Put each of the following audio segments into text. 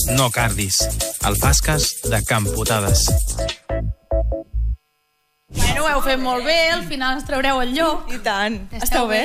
no cardis. El Fasques de Can Putades. Bueno, ho heu fet molt bé, al final ens traureu el lloc. I tant. Esteu bé?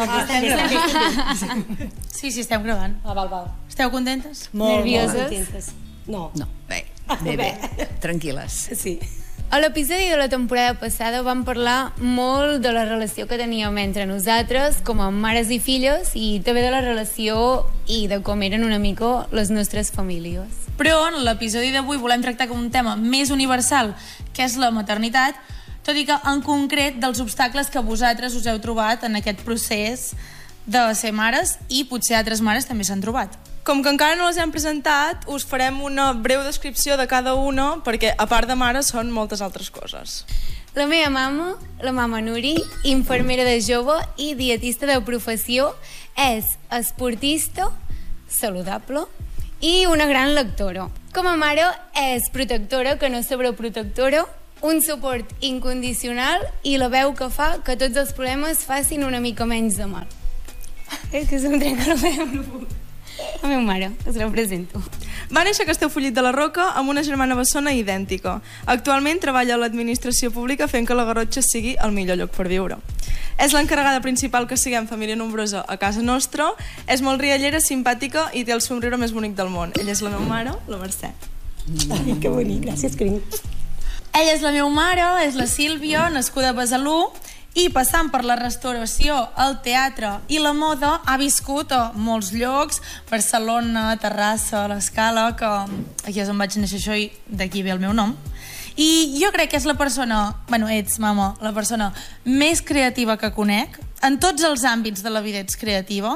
Sí, estem gravant. Val. Esteu contentes? Nervioses? No. Bé. Tranquil·les. Sí. A l'episodi de la temporada passada vam parlar molt de la relació que teníem entre nosaltres com a mares i filles i també de la relació i de com eren una mica les nostres famílies. Però en l'episodi d'avui volem tractar com un tema més universal, que és la maternitat, tot i que en concret dels obstacles que vosaltres us heu trobat en aquest procés de ser mares i potser altres mares també s'han trobat. Com que encara no les hem presentat, us farem una breu descripció de cada una, perquè a part de mare són moltes altres coses. La meva mama, la mama Nuri, infermera de jove i dietista de professió, és esportista, saludable i una gran lectora. Com a mare és protectora, que no sobreprotectora, un suport incondicional i la veu que fa que tots els problemes facin una mica menys de mal. És que se'm trenca la veu. La meva mare, us la presento. Va néixer a Castellfollit de la Roca amb una germana bessona idèntica. Actualment treballa a l'administració pública fent que la Garrotxa sigui el millor lloc per viure. És l'encarregada principal que siguem família nombrosa a casa nostra, és molt riallera, simpàtica i té el somriure més bonic del món. Ella és la meva mare, la Mercè. Ai, que bonic, gràcies, carinyo. Ella és la meva mare, és la Sílvia, nascuda a Besalú, i passant per la restauració, el teatre i la moda ha viscut a molts llocs, Barcelona, Terrassa, l'Escala, que aquí és on vaig néixer això i d'aquí ve el meu nom. I jo crec que és la persona, ets, mama, la persona més creativa que conec. En tots els àmbits de la vida ets creativa.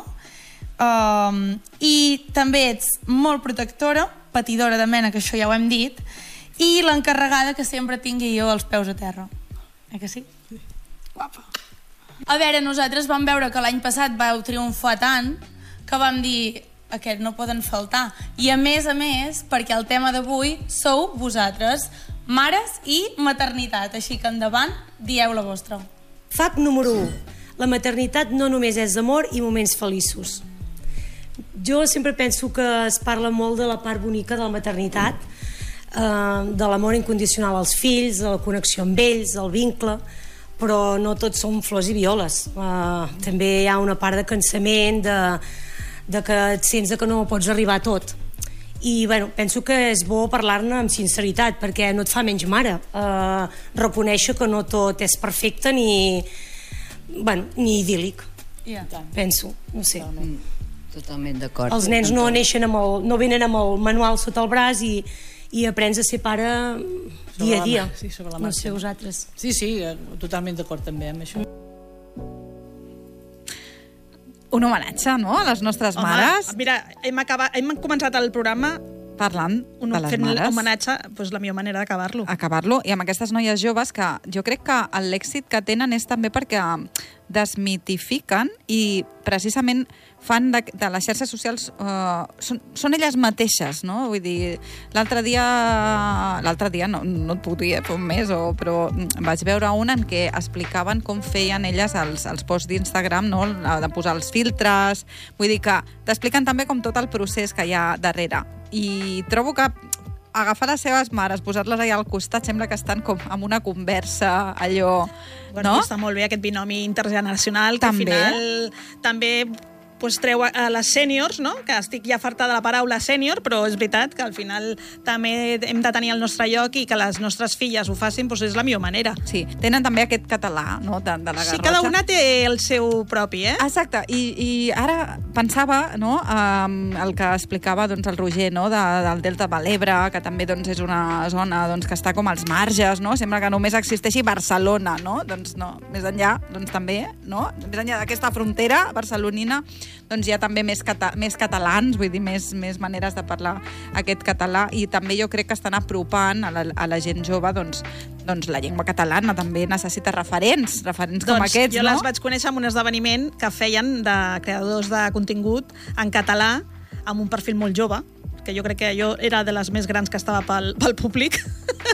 I també ets molt protectora, patidora de mena, que això ja ho hem dit, i l'encarregada que sempre tingui jo els peus a terra. Que sí? Guapa. A veure, nosaltres vam veure que l'any passat vau triomfar tant que vam dir, aquest no poden faltar. I a més, perquè el tema d'avui sou vosaltres, mares i maternitat. Així que endavant, dieu la vostra. Fact número 1. La maternitat no només és amor i moments feliços. Jo sempre penso que es parla molt de la part bonica de la maternitat, de l'amor incondicional als fills, de la connexió amb ells, del vincle, però no tots són flors i violes. També hi ha una part de cansament, de que et sents que no pots arribar a tot. I penso que és bo parlar-ne amb sinceritat, perquè no et fa menys mare. Reconèixer que no tot és perfecte ni idíl·lic. Penso, no sé. Totalment d'acord. Els nens no venen amb el manual sota el braç i aprens a ser pare dia a dia. Sí, sobre la marxa. No sé vosaltres. Sí, totalment d'acord també amb això. Un homenatge, no?, a les nostres mares. Mira, hem començat el programa parlant de les fent mares. homenatge, la millor manera d'acabar-lo. Acabar-lo, i amb aquestes noies joves que jo crec que l'èxit que tenen és també perquè desmitifiquen i precisament fan de les xarxes socials són elles mateixes, no? Vull dir, l'altre dia no et puc dir, fa un mes, però vaig veure una en què explicaven com feien elles els posts d'Instagram, no?, de posar els filtres, vull dir que t'expliquen també com tot el procés que hi ha darrere. I trobo que agafar les seves mares, posar-les allà al costat, sembla que estan com en una conversa, allò... No? Està molt bé aquest binomi intergeneracional, que també. Al final també treu a les sèniors, no? Que estic ja farta de la paraula sènior, però és veritat que al final també hem de tenir el nostre lloc i que les nostres filles ho facin, és la millor manera. Sí, tenen també aquest català, no?, de la Garrotxa. Sí, cada una té el seu propi, Exacte, i ara pensava, no?, el que explicava el Roger, no?, del Delta de l'Ebre, que també és una zona que està com als marges, no?, sembla que només existeixi Barcelona, no?, doncs no, més enllà, també, no?, més enllà d'aquesta frontera barcelonina, hi ha també més catalans, vull dir, més maneres de parlar aquest català, i també jo crec que estan apropant a la gent jove, la llengua catalana també necessita referents com aquests, no? Jo les vaig conèixer en un esdeveniment que feien de creadors de contingut en català, amb un perfil molt jove, que jo crec que jo era de les més grans que estava pel públic,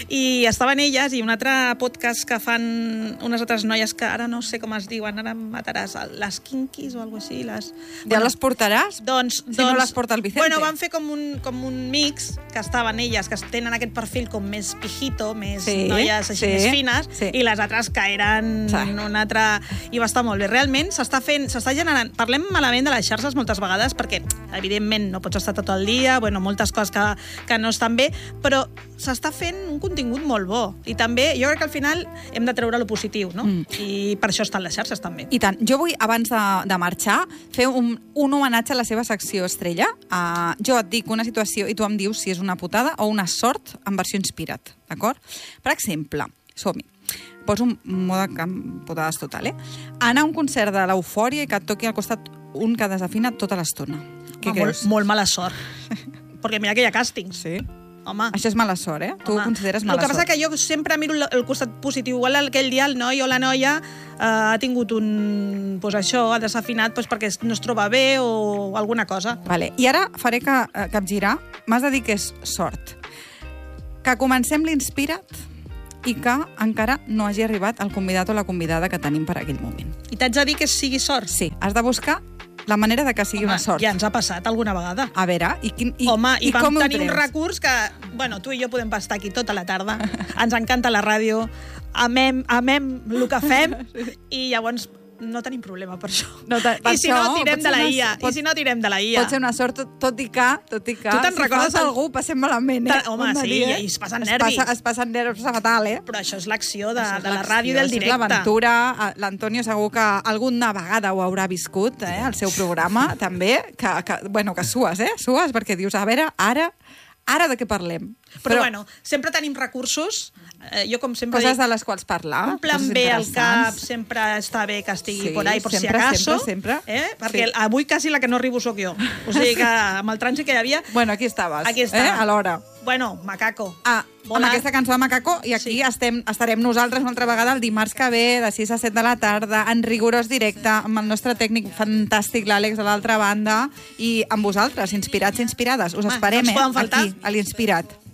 I estaven elles i un altre podcast que fan unes altres noies que ara no sé com es diuen, ara em mataràs, les Kinkis o alguna així. Ja les portaràs? Doncs, si no les porta el Vicente. Bueno, van fer com un mix, que estaven elles, que tenen aquest perfil com més pijito, més noies així més fines, i les altres que eren un altre... I va estar molt bé. Realment s'està generant... Parlem malament de les xarxes moltes vegades perquè, evidentment, no pots estar tot el dia, bueno, moltes coses que no estan bé, però s'està fent un contingut molt bo. I també, jo crec que al final hem de treure lo positiu, no? I per això estan les xarxes, també. I tant. Jo vull, abans de marxar, fer un homenatge a la seva secció estrella. Jo et dic una situació i tu em dius si és una putada o una sort en versió inspirat, d'acord? Per exemple, som-hi. Poso un mode putades total, anar a un concert de l'Eufòria i que et toqui al costat un que desafina tota l'estona. Què creus? Molt mala sort. Perquè mira que hi ha càstings. Sí. Home. Això és mala sort, Tu ho consideres mala sort. El que passa que jo sempre miro el costat positiu. Igual aquell dia el noi o la noia ha tingut ha desafinat perquè no es troba bé o alguna cosa. Vale. I ara faré capgirar. M'has de dir que és sort. Que comencem l'Inspira't i que encara no hagi arribat el convidat o la convidada que tenim per aquell moment. I t'haig de dir que sigui sort? Sí, has de buscar la manera de que sigui una sort. Ja ens ha passat alguna vegada. A veure, i vam tenir un recurs que, bueno, tu i jo podem estar aquí tota la tarda. Ens encanta la ràdio, amem el que fem, i llavors no tenim problema per això. I si no, tirem de la IA. Pot ser una sort, tot i que tu te'n recordes algú, passem malament, Home, sí, i es passen nervis. Es passen nervis fatal, Però això és l'acció de la ràdio i del directe. És l'aventura. L'Antonio segur que alguna vegada ho haurà viscut, el seu programa, també, que sues, sues, perquè dius, a veure, ara de què parlem? Però bueno, sempre tenim recursos. Jo, com sempre coses de les quals parlar. Un plan B al cap, sempre està bé que estigui por ahí, por si acaso. Sempre. Perquè avui quasi la que no arribo sóc jo. O sigui que amb el trànsit que hi havia... Bueno, aquí estaves. Aquí estava. A l'hora. Bueno, Macaco. Amb aquesta cançó de Macaco, i aquí estarem nosaltres una altra vegada el dimarts que ve, de 6 a 7 de la tarda, en rigorós directe, amb el nostre tècnic fantàstic, l'Àlex, a l'altra banda, i amb vosaltres, inspirats i inspirades. Us esperem, aquí, a l'Inspirat.